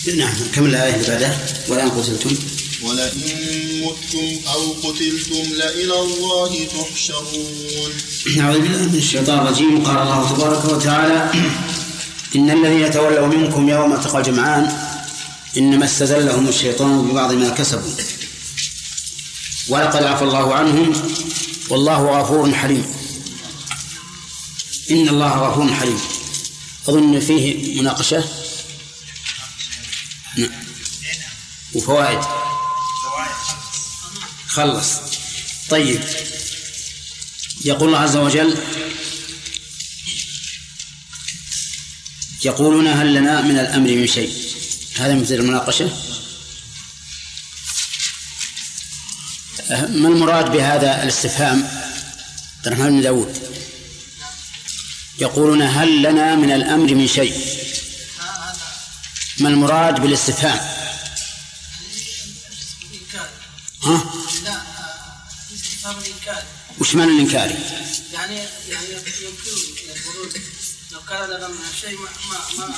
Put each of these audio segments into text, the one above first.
نعم. كم الآية اللي بعدها؟ ولئن قتلتم متم أو قتلتم لإلى الله تحشرون. أعوذ بالله من الشيطان الرجيم. قال الله تبارك وتعالى: إن الذين تولوا منكم يوم التقى الجمعان إنما استزلهم الشيطان ببعض ما كسبوا ولقد عفى الله عنهم والله غفور حليم. إن الله غفور حليم. أظن فيه مناقشة وفوائد. خلص. طيب، يقول الله عز وجل: يقولون هل لنا من الأمر من شيء. هذا مثل المناقشة. ما المراد بهذا الاستفهام؟ عبد الرحمن بن داود. يقولون هل لنا من الأمر من شيء. ما المراد بالاستفهام؟ ها؟ لا، استفهام الإنكار. وش معنى الإنكاري؟ يعني يقولون لو كان لنا من شيء ما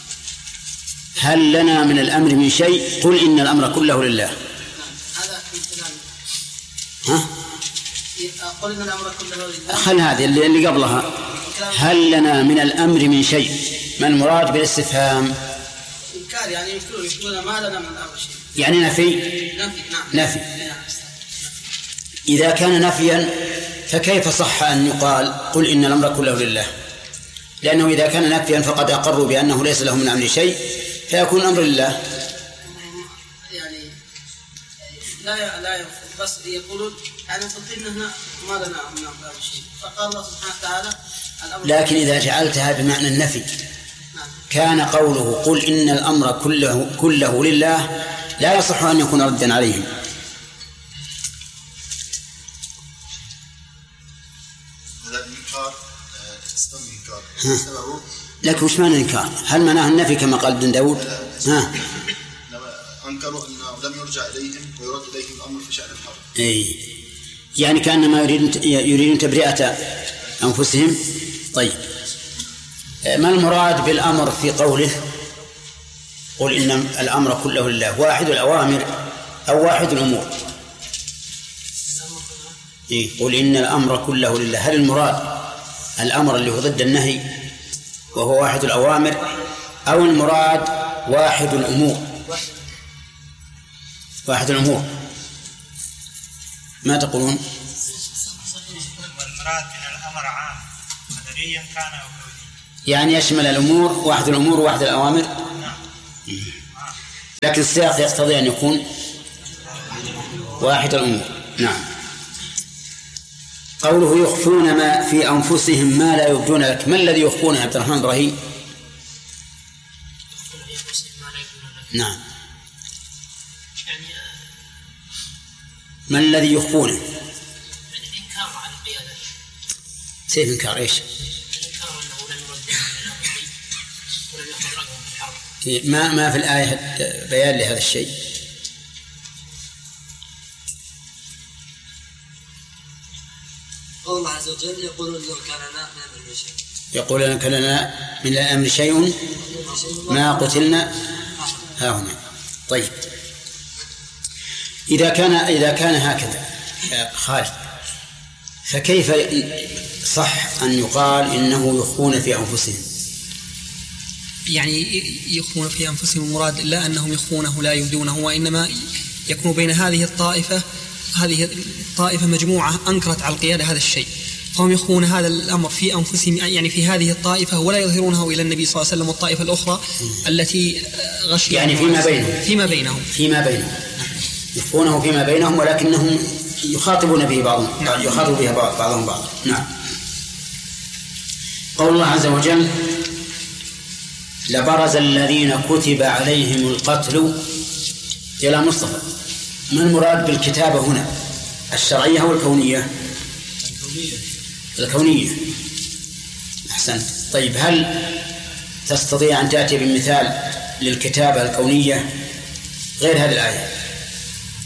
هل لنا من الأمر من شيء؟ قل إن الأمر كله لله. هذا مثلا. ها؟ قل إن الأمر كله لله. خل هذه اللي قبلها. هل لنا من الأمر من شيء. ما المراد بالاستفهام؟ إنكار، يعني يقولون ما لنا من الأمر شيء. يعني نفي. نعم. نفي. إذا كان نفيا فكيف صح أن يقال قل إن الأمر كله لله؟ لأنه إذا كان نفيا فقد أقروا بأنه ليس لهم من أمر شيء فيكون الأمر لله. يعني لا ينفذ، بس يقولون يعني قلنا ما لنا من أمر شيء، فقال الله سبحانه وتعالى الأمر. لكن إذا جعلتها بمعنى النفي كان قوله قل إن الأمر كله لله لا يصح أن يكون ردا عليهم. لكن وش معنى الإنكار؟ هل معناه النفي كما قال ابن داود؟ أنكروا أنه لم يرجع إليهم ويرد إليهم الأمر في شأن الحرب. أي يعني كأنما يريدون تبرئة أنفسهم. طيب، ما المراد بالأمر في قوله قل إن الأمر كله لله؟ واحد الأوامر أو واحد الأمور؟ قل إن الأمر كله لله، هل المراد الأمر اللي هو ضد النهي وهو واحد الأوامر، أو المراد واحد الأمور؟ واحد الأمور. ما تقولون؟ والمراد من الأمر عام قدريا كان أو كونيا، يعني يشمل الأمور، واحد الأمور وواحد الأوامر. لكن السياق يقتضي أن يكون واحد الأمور. نعم. قوله يخفون ما في أنفسهم ما لا يبدون لك. ما الذي يخفونه يا عبد الرحمن إبراهيم؟ نعم. ما الذي يخفونه؟ الإنكار على القيادة. سيف إنكار إيش؟ الإنكار أنه لم يرد ولم يخرج عنهم الحرب. ما في الآية بيان لهذا الشيء؟ قول الله عز وجل يقولون لو كان لنا من الأمر شيء. يقولون كان لنا من الأمر شيء ما قتلنا هاهنا. طيب، إذا كان هكذا يا خالد، فكيف صح أن يقال إنه يخفون في أنفسهم؟ يعني يخفون في أنفسهم المراد لا أنهم يخفونه لا يبدونه، وإنما يكون بين هذه الطائفة مجموعة أنكرت على القيادة هذا الشيء، فهم يخفون هذا الأمر في أنفسهم، يعني في هذه الطائفة، ولا يظهرونه إلى النبي صلى الله عليه وسلم والطائفة الأخرى التي غشيت يعني فيما بينهم يخفونه فيما بينهم، ولكنهم يخاطبون به بعضهم. نعم. يخاطب بها بعضهم بعض. نعم. قول الله عز وجل لبرز الذين كتب عليهم القتل إلى مصطفى. ما المراد بالكتابة هنا؟ الشرعية أو الكونية؟ الكونية. أحسنت. طيب، هل تستطيع أن تأتي بمثال للكتابة الكونية غير هذه الآية؟